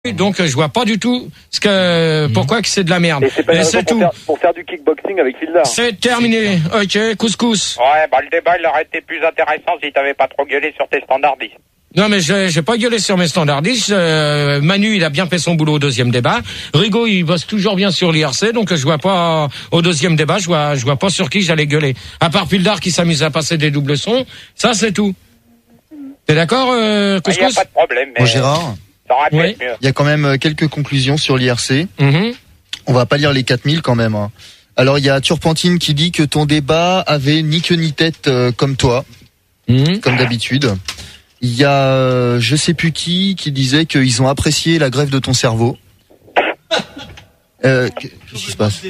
Donc je vois pas du tout pourquoi que c'est de la merde. Et c'est pas une raison c'est tout. pour faire du kickboxing avec Fildar. C'est terminé. Ok, couscous. Ouais, le débat il aurait été plus intéressant si t'avais pas trop gueulé sur tes standardistes. Non mais j'ai pas gueulé sur mes standardistes. Manu il a bien fait son boulot au deuxième débat. Rigaud il bosse toujours bien sur l'IRC, donc je vois pas au deuxième débat, je vois pas sur qui j'allais gueuler. À part Fildar qui s'amuse à passer des doubles sons, ça c'est tout. T'es d'accord, couscous? Y a pas de problème. Mais Bon, Gérard, ça aurait pu Oui. être mieux. il y a quand même quelques conclusions sur l'IRC. Mhm. On va pas lire les 4000 quand même. Hein. Alors il y a Turpentine qui dit que ton débat avait ni queue ni tête comme toi, comme d'habitude. Il y a je sais plus qui disait qu'ils ont apprécié la grève de ton cerveau. Qu'est-ce qui se passe?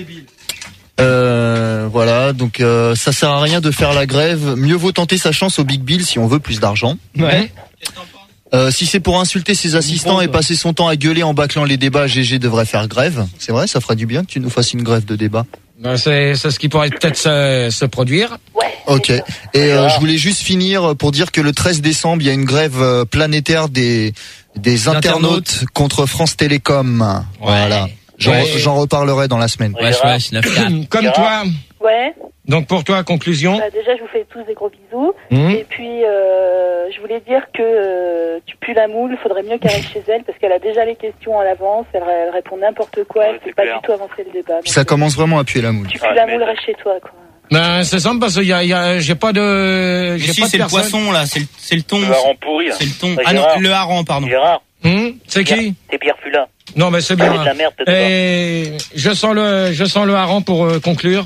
Voilà, donc ça sert à rien de faire la grève. Mieux vaut tenter sa chance au Big Bill si on veut plus d'argent. Ouais. Si c'est pour insulter ses assistants et passer son temps à gueuler en bâclant les débats, GG devrait faire grève. C'est vrai, ça ferait du bien que tu nous fasses une grève de débat. Ben, c'est ce qui pourrait peut-être se produire. Ok. Et je voulais juste finir pour dire que le 13 décembre, il y a une grève planétaire des internautes contre France Télécom. Voilà. J'en reparlerai dans la semaine. Ouais, 9-4. Comme toi. Ouais. Donc pour toi, conclusion. Bah, déjà, je vous fais tous des gros bisous. Mhm. Et puis, je voulais dire que tu pues la moule. Faudrait mieux qu'elle reste chez elle parce qu'elle a déjà les questions à l'avance. Elle répond n'importe quoi. Elle fait pas du tout avancer le débat. Puis ça commence vraiment à puer la moule. Tu pues la moule, reste chez toi, quoi. Ben c'est simple parce que j'ai pas de Mais si, c'est le poisson, là, c'est le thon. Le hareng pourri, là. C'est le thon. Ouais, Ah non, Gérard. le hareng, pardon. Gérard, C'est qui? t'es Pierre Fulin. Non mais c'est C'est bien. de la merde, peut-être Et je sens le hareng pour conclure.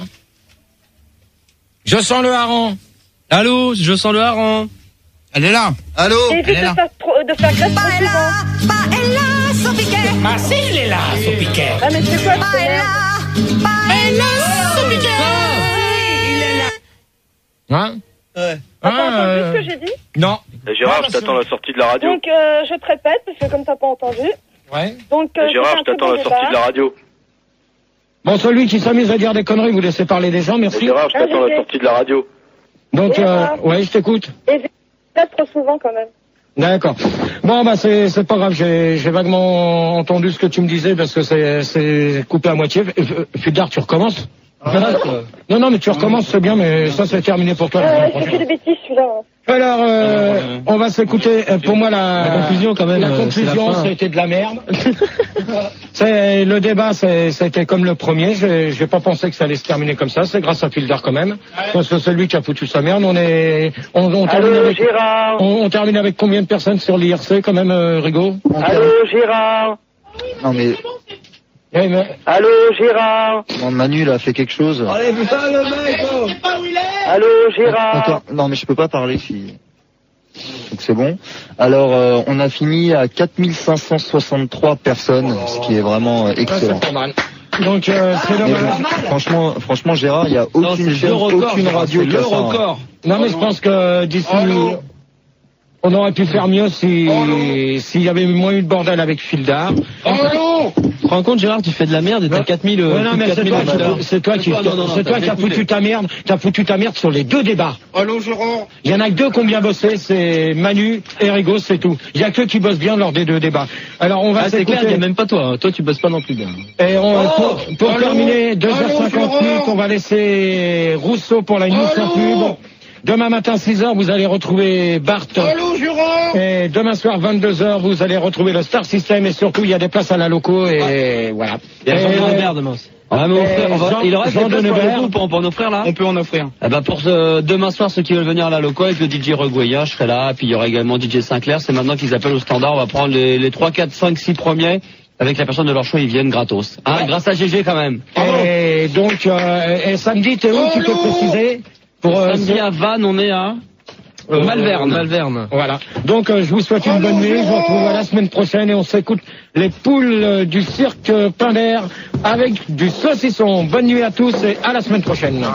Je sens le hareng. Allô, je sens le hareng. Elle est là. Allô? Évite de faire grève trop souvent. Ah si, il est là, son piquet. Ah, mais c'est quoi ce merde? Hein? Ouais. T'as pas entendu ce que j'ai dit? Non. Gérard, je t'attends à la sortie de la radio. Donc, je te répète, parce que comme t'as pas entendu. Ouais. Donc, Gérard, je t'attends à la sortie de la radio. Bon, celui qui s'amuse à dire des conneries, vous laissez parler des gens, merci. Gérard, je t'attends à la sortie de la radio. Donc, ouais, je t'écoute. Et grève trop souvent, quand même. D'accord. Bon, bah c'est pas grave. J'ai vaguement entendu ce que tu me disais parce que c'est coupé à moitié. Fildar, tu recommences. Non, mais tu recommences, c'est bien, mais ça c'est terminé pour toi. C'est que des bêtises, celui-là. Hein. Alors, on va s'écouter. Pour moi, la conclusion, quand même, La c'est la conclusion, fin. ça a été de la merde. Le débat, c'était comme le premier. J'ai pas pensé que ça allait se terminer comme ça. C'est grâce à Fildar quand même, parce que c'est lui qui a foutu sa merde. On termine avec. Gérard. On termine avec combien de personnes sur l'IRC quand même, Rigaud? Allô, Gérard. Non mais Eh, mais- Allô, Gérard. non, Manu là a fait quelque chose. Allô, Gérard. Attends, non mais je peux pas parler si. Donc c'est bon. Alors on a fini à 4563 personnes, ce qui est vraiment excellent. c'est pas mal. Donc, c'est Mais dommage. franchement Gérard, il y a aucune chaîne, aucune radio qui a ça. Hein. Non, mais je pense que d'ici, on aurait pu faire mieux s'il y avait moins eu de bordel avec Fildar. Tu te rends compte, Gérard, tu fais de la merde et t'as 4000. Ouais, non, mais c'est toi qui as foutu ta merde. T'as foutu ta merde sur les deux débats. Allô, Gérard. Il y en a que deux qui ont bien bossé, c'est Manu et Rigaud, c'est tout. Il y a que qui bossent bien lors des deux débats. Alors on va c'est clair, il y a s'écouter. même pas toi. Toi, tu bosses pas non plus bien. Et pour terminer, 2h58, on va laisser Rousseau pour la news sans pub. Demain matin, 6h, vous allez retrouver Bart. Allô, Gérard. Et demain soir, 22h, vous allez retrouver le Star System. Et surtout, il y a des places à la loco. Et voilà. Il y a Jean de Nevers demain. Ah, mais il reste Jean des places de pour Nevers. le groupe, on peut en offrir là? On peut en offrir. Eh ben pour demain soir, ceux qui veulent venir à la loco avec le DJ Regoya, je serai là. Puis il y aura également DJ Sinclair. C'est maintenant qu'ils appellent au standard. On va prendre les 3, 4, 5, 6 premiers. Avec la personne de leur choix, ils viennent gratos. Hein, grâce à GG quand même. Et donc, et samedi, t'es où? Tu peux préciser? Pour Samedi à Vannes, on est à Malverne. Voilà. Donc, je vous souhaite une bonne nuit. Je vous retrouve la semaine prochaine et on s'écoute les poules du cirque Pinder avec du saucisson. Bonne nuit à tous et à la semaine prochaine.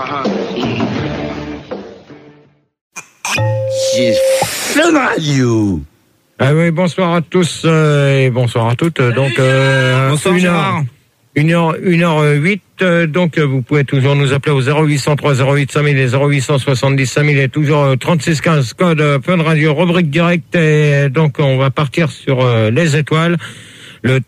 J'ai Fun Radio. Ah oui, bonsoir à tous et bonsoir à toutes. Donc, Bonsoir, Gérard. 1h08, donc vous pouvez toujours nous appeler au 0803 08 5000 et 0870 5000 et toujours 3615 code Fun Radio, rubrique directe et donc on va partir sur les étoiles. le